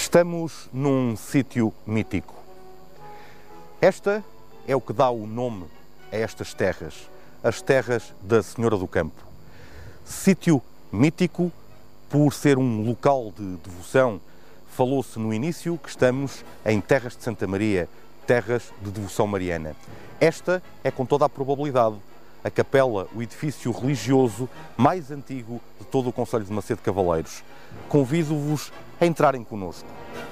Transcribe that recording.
Estamos num sítio mítico. Esta é o que dá o nome a estas terras, as terras da Senhora do Campo. Sítio mítico por ser um local de devoção. Falou-se no início que estamos em terras de Santa Maria, terras de devoção mariana. Esta é, com toda a probabilidade, a capela, o edifício religioso mais antigo de todo o concelho de Macedo Cavaleiros. Convido-vos a entrarem connosco.